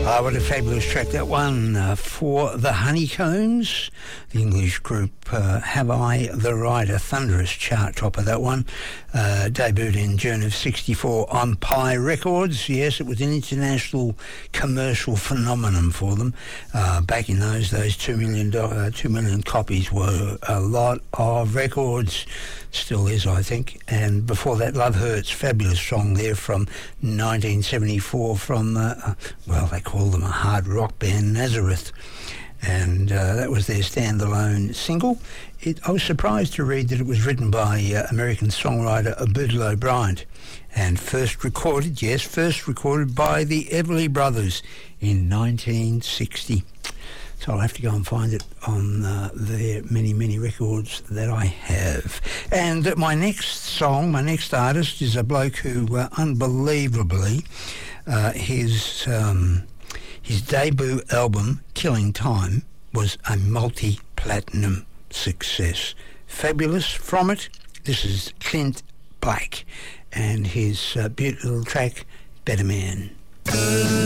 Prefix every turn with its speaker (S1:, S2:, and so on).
S1: What a fabulous track that one for the Honeycombs, the English group. Have I the Right, a thunderous chart topper, that one. Debuted in June of 64 on Pi Records. Yes, it was an international commercial phenomenon for them. Back in those days, 2 million copies were a lot of records. Still is, I think. And before that, Love Hurts, fabulous song there from 1974 from, they call them a hard rock band, Nazareth. And that was their standalone single. I was surprised to read that it was written by American songwriter Boudleaux Bryant and first recorded by the Everly Brothers in 1960. So I'll have to go and find it on their many, many records that I have. And my next artist is a bloke who unbelievably, his debut album, Killing Time, was a multi-platinum success. Fabulous from it. This is Clint Black and his beautiful track, Better Man.